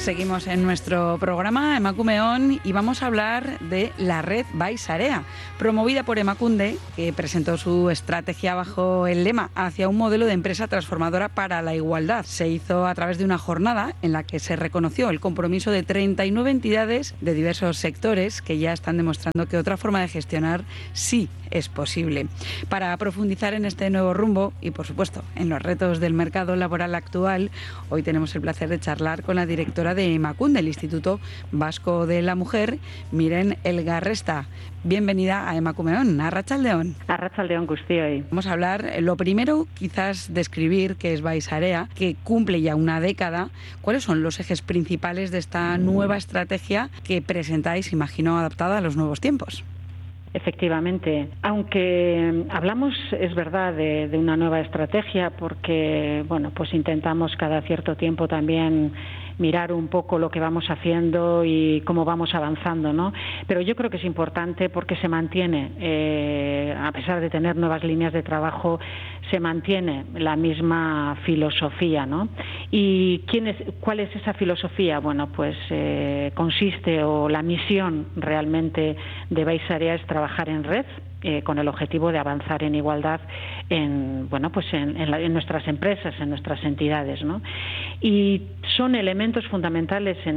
Seguimos en nuestro programa Emakumeon y vamos a hablar de la red Bai Sarea, promovida por Emakunde, que presentó su estrategia bajo el lema hacia un modelo de empresa transformadora para la igualdad. Se hizo a través de una jornada en la que se reconoció el compromiso de 39 entidades de diversos sectores que ya están demostrando que otra forma de gestionar sí es posible. Para profundizar en este nuevo rumbo y, por supuesto, en los retos del mercado laboral actual, hoy tenemos el placer de charlar con la directora de Emakunde, el Instituto Vasco de la Mujer, Miren Elgarresta. Bienvenida a Emakumeon. Arratsaldeon. Arratsaldeon guztioi. Vamos a hablar, lo primero, quizás describir qué es Bai Sarea, que cumple ya una década. ¿Cuáles son los ejes principales de esta nueva estrategia que presentáis, imagino, adaptada a los nuevos tiempos? Efectivamente, aunque hablamos, es verdad, de una nueva estrategia porque, bueno, pues intentamos cada cierto tiempo también mirar un poco lo que vamos haciendo y cómo vamos avanzando, ¿no? Pero yo creo que es importante porque se mantiene, a pesar de tener nuevas líneas de trabajo, se mantiene la misma filosofía, ¿no? ¿Y cuál es esa filosofía? Bueno, pues consiste, o la misión realmente de Bai Sarea es trabajar en red, con el objetivo de avanzar en igualdad en nuestras empresas, en nuestras entidades, ¿no? Y son elementos fundamentales en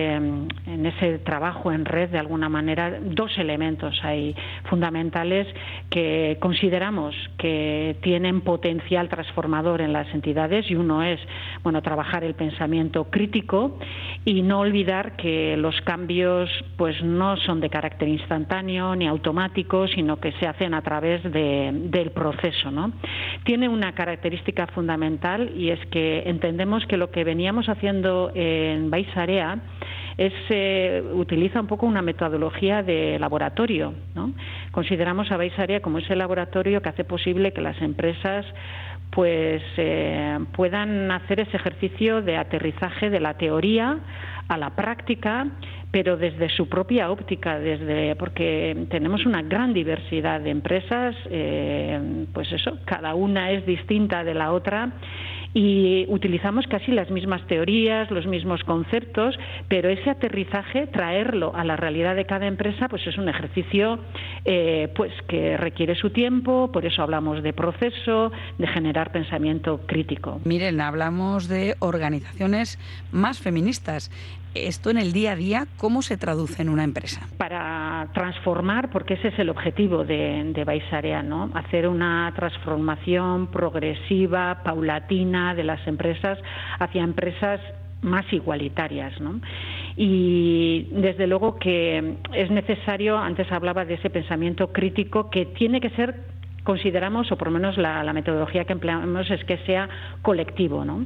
ese trabajo en red, de alguna manera, dos elementos hay fundamentales que consideramos que tienen potencial transformador en las entidades, y uno es, bueno, trabajar el pensamiento crítico y no olvidar que los cambios pues no son de carácter instantáneo ni automático, sino que se hacen a través del proceso, ¿no? Tiene una característica fundamental, y es que entendemos que lo que veníamos haciendo en Bai Sarea utiliza un poco una metodología de laboratorio, ¿no? Consideramos a Bai Sarea como ese laboratorio que hace posible que las empresas pues puedan hacer ese ejercicio de aterrizaje de la teoría a la práctica, pero desde su propia óptica, porque tenemos una gran diversidad de empresas, pues eso, cada una es distinta de la otra, y utilizamos casi las mismas teorías, los mismos conceptos, pero ese aterrizaje, traerlo a la realidad de cada empresa, pues es un ejercicio pues que requiere su tiempo. Por eso hablamos de proceso, de generar pensamiento crítico. Miren, hablamos de organizaciones más feministas. Esto en el día a día, ¿cómo se traduce en una empresa? Para transformar, porque ese es el objetivo de Bai Sarea, ¿no? Hacer una transformación progresiva, paulatina de las empresas hacia empresas más igualitarias, ¿no? Y desde luego que es necesario, antes hablaba de ese pensamiento crítico que tiene que ser, consideramos, o por lo menos la metodología que empleamos es que sea colectivo, ¿no?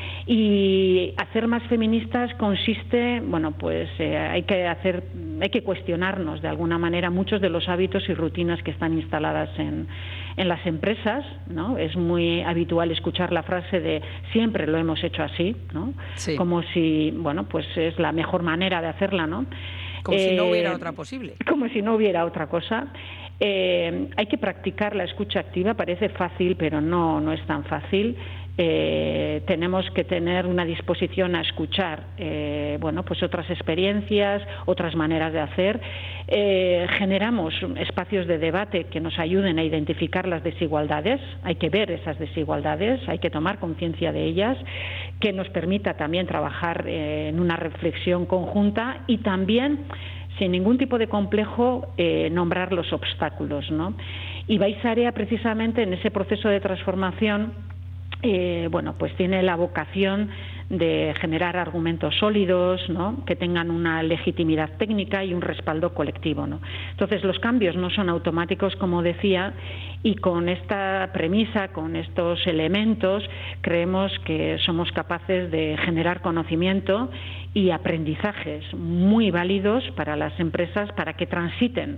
Y hacer más feministas consiste, bueno, pues hay que cuestionarnos de alguna manera muchos de los hábitos y rutinas que están instaladas en las empresas, ¿no? Es muy habitual escuchar la frase de siempre lo hemos hecho así, ¿no? Sí. Como si, bueno, pues es la mejor manera de hacerla, ¿no? Como si no hubiera otra posible. Como si no hubiera otra cosa. Hay que practicar la escucha activa, parece fácil, pero no es tan fácil. Tenemos que tener una disposición a escuchar bueno, pues otras experiencias, otras maneras de hacer. Generamos espacios de debate que nos ayuden a identificar las desigualdades. Hay que ver esas desigualdades, hay que tomar conciencia de ellas, que nos permita también trabajar en una reflexión conjunta y también, sin ningún tipo de complejo, nombrar los obstáculos, ¿no? Y Bai Sarea, precisamente en ese proceso de transformación, bueno, pues tiene la vocación de generar argumentos sólidos, ¿no? Que tengan una legitimidad técnica y un respaldo colectivo, ¿no? Entonces, los cambios no son automáticos, como decía, y con esta premisa, con estos elementos, creemos que somos capaces de generar conocimiento y aprendizajes muy válidos para las empresas para que transiten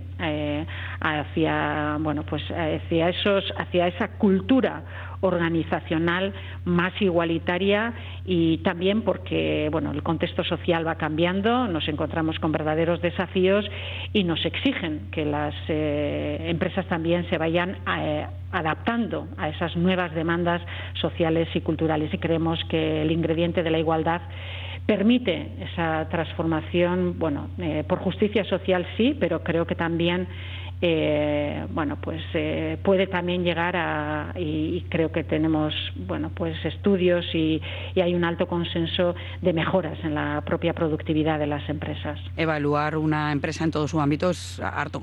hacia, bueno, pues hacia esa cultura organizacional más igualitaria, y también porque, bueno, el contexto social va cambiando, nos encontramos con verdaderos desafíos y nos exigen que las empresas también se vayan adaptando a esas nuevas demandas sociales y culturales, y creemos que el ingrediente de la igualdad permite esa transformación, bueno, por justicia social sí, pero creo que también puede también llegar y creo que tenemos estudios y hay un alto consenso de mejoras en la propia productividad de las empresas. Evaluar una empresa en todo su ámbito es harto